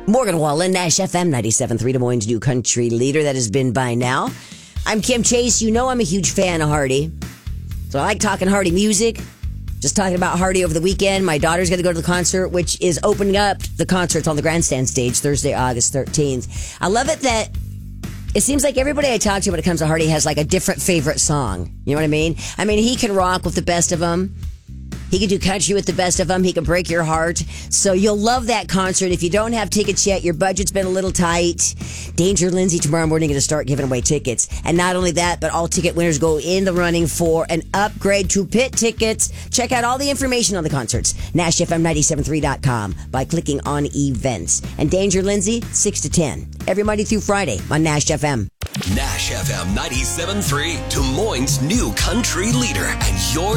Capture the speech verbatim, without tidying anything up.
Morgan Wallen, Nash F M ninety-seven point three, Des Moines' new country leader that has been by now. I'm Kim Chase. You know I'm a huge fan of Hardy. So I like talking Hardy music. Just talking about Hardy over the weekend. My daughter's going to go to the concert, which is opening up the concerts on the Grandstand stage Thursday, August thirteenth. I love it that it seems like everybody I talk to when it comes to Hardy has like a different favorite song. You know what I mean? I mean, he can rock with the best of them. He can do country with the best of them. He can break your heart. So you'll love that concert. If you don't have tickets yet, your budget's been a little tight. Danger Lindsay tomorrow morning going to start giving away tickets. And not only that, but all ticket winners go in the running for an upgrade to pit tickets. Check out all the information on the concerts. Nash F M nine seven three dot com by clicking on events. And Danger Lindsay, six to ten. Every Monday through Friday on Nash F M. Nash F M ninety-seven point three, Des Moines' new country leader and your